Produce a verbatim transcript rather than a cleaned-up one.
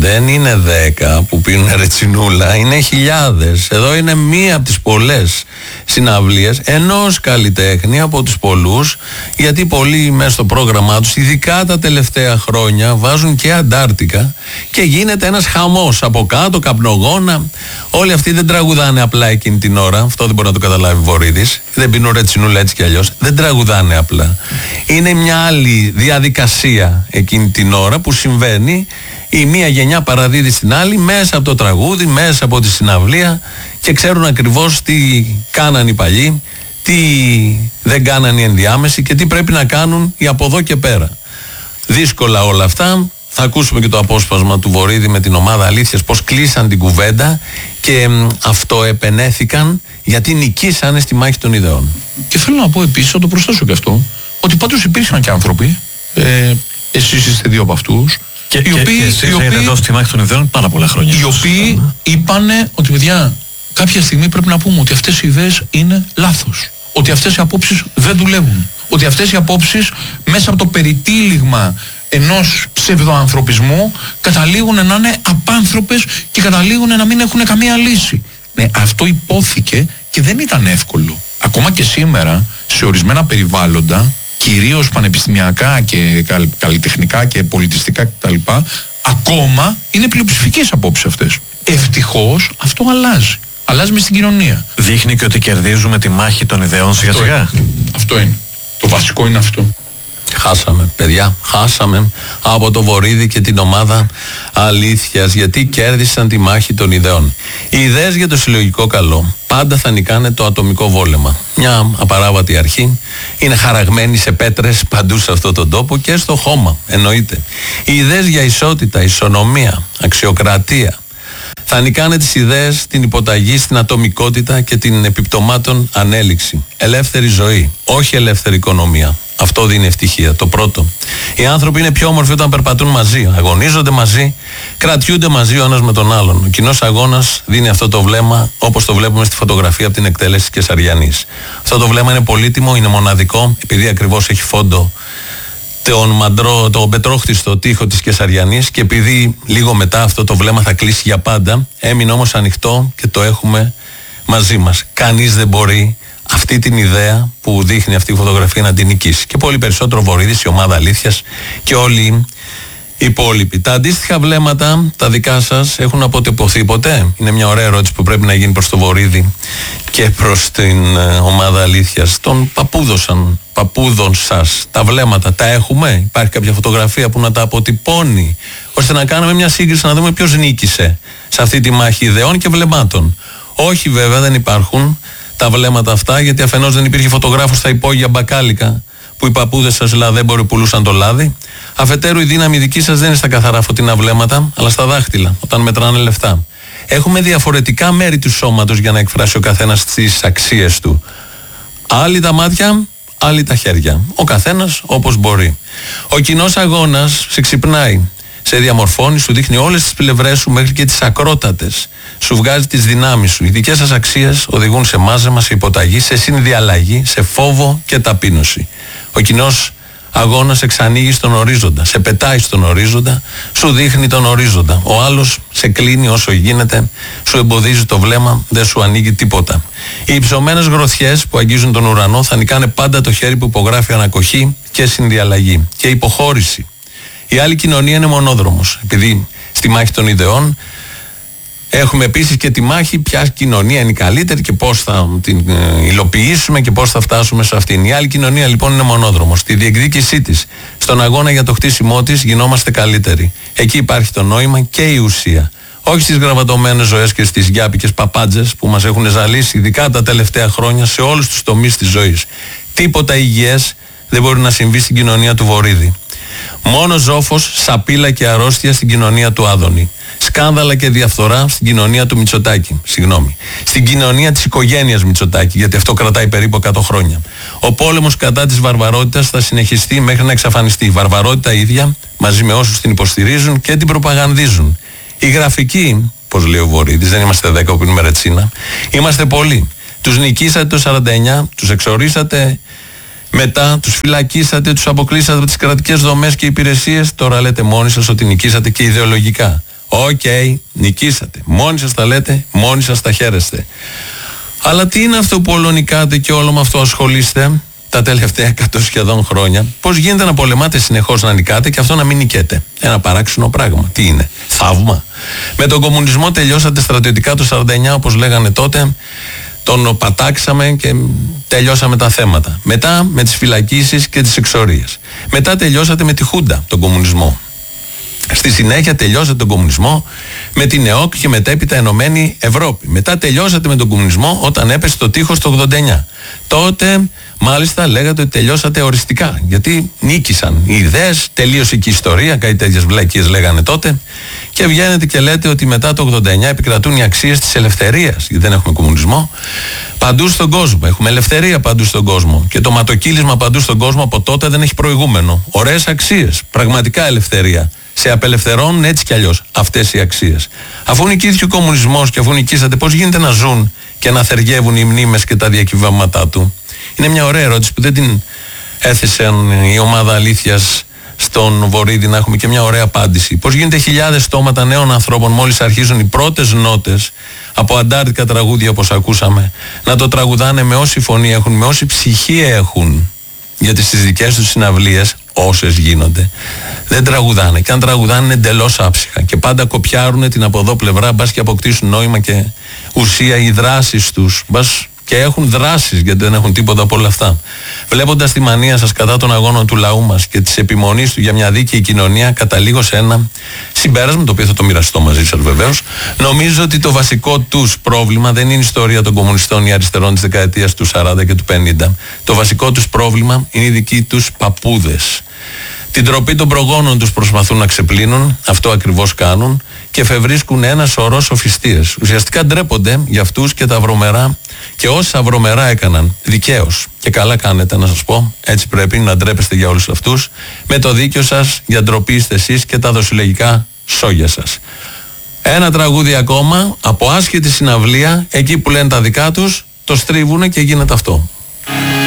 Δεν είναι δέκα που πίνουν ρετσινούλα, είναι χιλιάδες. Εδώ είναι μία από τις πολλές συναυλίες ενός καλλιτέχνη από τους πολλούς, γιατί πολλοί μέσα στο πρόγραμμά τους, ειδικά τα τελευταία χρόνια, βάζουν και Αντάρτικα και γίνεται ένας χαμός από κάτω, καπνογόνα. Όλοι αυτοί δεν τραγουδάνε απλά εκείνη την ώρα, αυτό δεν μπορεί να το καταλάβει ο Βορίδης. Δεν πίνουν ρετσινούλα έτσι κι αλλιώς, δεν τραγουδάνε απλά. Είναι μια άλλη διαδικασία εκείνη την ώρα που συμβαίνει. Η μία γενιά παραδίδει στην άλλη μέσα από το τραγούδι, μέσα από τη συναυλία, και ξέρουν ακριβώς τι κάναν οι παλιοί, τι δεν κάναν οι ενδιάμεσοι και τι πρέπει να κάνουν οι από εδώ και πέρα. Δύσκολα όλα αυτά. Θα ακούσουμε και το απόσπασμα του Βορίδη με την ομάδα Αλήθειας, πώς κλείσαν την κουβέντα και μ, αυτό επενέθηκαν γιατί νικήσανε στη μάχη των ιδεών. Και θέλω να πω επίσης, θα το προσθέσω και αυτό, ότι πάντως υπήρχαν και άνθρωποι, ε, εσείς είστε δύο από αυτούς, Και, οι και, οποίοι, και εσείς οι οποίοι, έχετε εδώ στη μάχη των ιδεών πάρα πολλά χρόνια. Οι οποίοι είπανε ότι, παιδιά, κάποια στιγμή πρέπει να πούμε ότι αυτές οι ιδέες είναι λάθος. Ότι αυτές οι απόψεις δεν δουλεύουν. Ότι αυτές οι απόψεις μέσα από το περιτύλιγμα ενός ψευδοανθρωπισμού καταλήγουν να είναι απάνθρωπες και καταλήγουν να μην έχουν καμία λύση. Ναι, αυτό υπόθηκε και δεν ήταν εύκολο. Ακόμα και σήμερα, σε ορισμένα περιβάλλοντα, κυρίως πανεπιστημιακά και καλλιτεχνικά και πολιτιστικά κτλ., ακόμα είναι πλειοψηφικές απόψεις αυτές. Ευτυχώς αυτό αλλάζει. Αλλάζει μες στην κοινωνία. Δείχνει και ότι κερδίζουμε τη μάχη των ιδεών σιγά σιγά. Αυτό είναι. Το βασικό είναι αυτό. Χάσαμε, παιδιά, χάσαμε από το Βορίδη και την ομάδα Αλήθειας, γιατί κέρδισαν τη μάχη των ιδεών. Οι ιδέες για το συλλογικό καλό πάντα θα νικάνε το ατομικό βόλεμα. Μια απαράβατη αρχή, είναι χαραγμένη σε πέτρες παντού σε αυτόν τον τόπο και στο χώμα, εννοείται. Οι ιδέες για ισότητα, ισονομία, αξιοκρατία θα νικάνε τις ιδέες, την υποταγή στην ατομικότητα και την επιπτωμάτων ανέλυξη. Ελεύθερη ζωή, όχι ελεύθερη οικονομία. Αυτό δίνει ευτυχία. Το πρώτο. Οι άνθρωποι είναι πιο όμορφοι όταν περπατούν μαζί, αγωνίζονται μαζί, κρατιούνται μαζί ο ένας με τον άλλον. Ο κοινός αγώνας δίνει αυτό το βλέμμα, όπως το βλέπουμε στη φωτογραφία από την εκτέλεση της Κεσαριανής. Αυτό το βλέμμα είναι πολύτιμο, είναι μοναδικό, επειδή ακριβώς έχει φόντο τον μαντρό, τον πετρόχτιστο τοίχο της Κεσαριανής, και επειδή λίγο μετά αυτό το βλέμμα θα κλείσει για πάντα, έμεινε όμως ανοιχτό και το έχουμε μαζί μας. Κανείς δεν μπορεί αυτή την ιδέα που δείχνει αυτή η φωτογραφία να την νικήσει. Και πολύ περισσότερο Βορίδης, η ομάδα Αλήθειας και όλοι οι υπόλοιποι. Τα αντίστοιχα βλέμματα, τα δικά σας, έχουν αποτυπωθεί ποτέ? Είναι μια ωραία ερώτηση που πρέπει να γίνει προς το Βορίδη και προς την ε, ομάδα Αλήθειας. Τον παππούδωσαν, παππούδων σας. Τα βλέμματα τα έχουμε? Υπάρχει κάποια φωτογραφία που να τα αποτυπώνει, ώστε να κάνουμε μια σύγκριση, να δούμε ποιος νίκησε σε αυτή τη μάχη ιδεών και βλεμμάτων? Όχι, βέβαια, δεν υπάρχουν τα βλέμματα αυτά, γιατί αφενός δεν υπήρχε φωτογράφος στα υπόγεια μπακάλικα που οι παππούδες σας λαδέμποροι πουλούσαν το λάδι. Αφετέρου, η δύναμη δική σας δεν είναι στα καθαρά φωτεινά βλέμματα, αλλά στα δάχτυλα, όταν μετράνε λεφτά. Έχουμε διαφορετικά μέρη του σώματος για να εκφράσει ο καθένας τις αξίες του. Άλλοι τα μάτια, άλλοι τα χέρια. Ο καθένας όπως μπορεί. Ο κοινός αγώνας σε ξυπνάει, σε διαμορφώνει, σου δείχνει όλες τις πλευρές σου μέχρι και τις ακρότατες. Σου βγάζει τις δυνάμεις σου. Οι δικές σας αξίες οδηγούν σε μάζεμα, σε υποταγή, σε συνδιαλλαγή, σε φόβο και ταπείνωση. Ο κοινός αγώνας εξανοίγει στον ορίζοντα, σε πετάει στον ορίζοντα, σου δείχνει τον ορίζοντα. Ο άλλος σε κλείνει όσο γίνεται, σου εμποδίζει το βλέμμα, δεν σου ανοίγει τίποτα. Οι υψωμένες γροθιές που αγγίζουν τον ουρανό θα νικάνε πάντα το χέρι που υπογράφει ανακοχή και συνδιαλλαγή και υποχώρηση. Η άλλη κοινωνία είναι μονόδρομος, επειδή στη μάχη των ιδεών έχουμε επίσης και τη μάχη ποια κοινωνία είναι η καλύτερη και πώς θα την υλοποιήσουμε και πώς θα φτάσουμε σε αυτήν. Η άλλη κοινωνία λοιπόν είναι μονόδρομος. Στη διεκδίκησή της, στον αγώνα για το χτίσιμό της, γινόμαστε καλύτεροι. Εκεί υπάρχει το νόημα και η ουσία. Όχι στις γραβατωμένες ζωές και στις γιάπικες παπάντζες που μας έχουν ζαλίσει, ειδικά τα τελευταία χρόνια, σε όλους τους τομείς της ζωής. Τίποτα υγιές δεν μπορεί να συμβεί στην κοινωνία του Βορίδη. Μόνο ζόφος, σαπίλα και αρρώστια στην κοινωνία του Άδωνη. Σκάνδαλα και διαφθορά στην κοινωνία του Μητσοτάκη. Συγγνώμη. Στην κοινωνία της οικογένειας Μητσοτάκη, γιατί αυτό κρατάει περίπου εκατό χρόνια. Ο πόλεμος κατά της βαρβαρότητας θα συνεχιστεί μέχρι να εξαφανιστεί. Η βαρβαρότητα ίδια, μαζί με όσους την υποστηρίζουν και την προπαγανδίζουν. Οι γραφικοί, πώς λέει ο Βορίδης, δεν είμαστε δέκα που πίνουμε ρετσίνα, είμαστε πολλοί. Τους νικήσατε το σαράντα εννιά, τους εξορίσατε. Μετά τους φυλακίσατε, τους αποκλείσατε από τις κρατικές δομές και υπηρεσίες. Τώρα λέτε μόνοι σας ότι νικήσατε και ιδεολογικά. Οκ, okay, νικήσατε. Μόνοι σας τα λέτε, μόνοι σας τα χαίρεστε. Αλλά τι είναι αυτό που όλο νικάτε και όλο με αυτό ασχολείστε τα τελευταία εκατό σχεδόν χρόνια? Πώς γίνεται να πολεμάτε συνεχώς να νικάτε και αυτό να μην νικέτε? Ένα παράξενο πράγμα. Τι είναι? Θαύμα? Με τον κομμουνισμό τελειώσατε στρατιωτικά το σαράντα εννιά, όπως λέγανε τότε. Τον πατάξαμε και τελειώσαμε τα θέματα. Μετά με τις φυλακίσεις και τις εξορίες. Μετά τελειώσατε με τη Χούντα, τον κομμουνισμό. Στη συνέχεια τελειώσατε τον κομμουνισμό με την ΕΟΚ και μετέπειτα Ενωμένη Ευρώπη. Μετά τελειώσατε με τον κομμουνισμό όταν έπεσε το τείχος το ογδόντα εννιά. Τότε μάλιστα λέγατε ότι τελειώσατε οριστικά, γιατί νίκησαν οι ιδέες, τελείωσε και η ιστορία, κάτι τέτοιες βλακίες λέγανε τότε. Και βγαίνετε και λέτε ότι μετά το ογδόντα εννιά επικρατούν οι αξίες της ελευθερίας, γιατί δεν έχουμε κομμουνισμό, παντού στον κόσμο. Έχουμε ελευθερία παντού στον κόσμο. Και το ματοκύλισμα παντού στον κόσμο από τότε δεν έχει προηγούμενο. Ωραίες αξίες, πραγματικά ελευθερία. Σε απελευθερώνουν έτσι κι αλλιώς αυτές οι αξίες. Αφού νικήθηκε ο κομμουνισμός και αφού νικήσατε, πώς γίνεται να ζουν και να θεργεύουν οι μνήμες και τα διακυβεύματά του? Είναι μια ωραία ερώτηση που δεν την έθεσαν η ομάδα Αλήθειας στον Βορίδη, να έχουμε και μια ωραία απάντηση. Πώς γίνεται χιλιάδες στόματα νέων ανθρώπων, μόλις αρχίζουν οι πρώτες νότες από αντάρτικα τραγούδια όπως ακούσαμε, να το τραγουδάνε με όση φωνή έχουν, με όση ψυχή έχουν, γιατί στις δικές τους συναυλίες, όσες γίνονται, δεν τραγουδάνε. Και αν τραγουδάνε είναι εντελώς άψυχα. Και πάντα κοπιάρουν την από εδώ πλευρά, μπας και αποκτήσουν νόημα και ουσία οι δράσεις τους. Μπας και έχουν δράσεις, γιατί δεν έχουν τίποτα από όλα αυτά. Βλέποντας τη μανία σας κατά των αγώνων του λαού μας και της επιμονής του για μια δίκαιη κοινωνία, καταλήγω σε ένα συμπέρασμα, το οποίο θα το μοιραστώ μαζί σας βεβαίως. Νομίζω ότι το βασικό τους πρόβλημα δεν είναι η ιστορία των κομμουνιστών ή αριστερών της δεκαετίας του σαράντα και του πενήντα. Το βασικό τους πρόβλημα είναι οι δικοί τους παππούδες. Την τροπή των προγόνων τους προσπαθούν να ξεπλύνουν, αυτό ακριβώς κάνουν, και εφευρίσκουν ένα σωρό σοφιστίες. Ουσιαστικά ντρέπονται για αυτούς και τα βρωμερά και όσα βρωμερά έκαναν. Δικαίως. Και καλά κάνετε να σας πω, έτσι πρέπει να ντρέπεστε για όλους αυτούς. Με το δίκιο σας, για ντροπή είστε εσείς και τα δοσιλογικά σόγια σας. Ένα τραγούδι ακόμα, από άσχετη συναυλία, εκεί που λένε τα δικά τους, το στρίβουνε και γίνεται αυτό.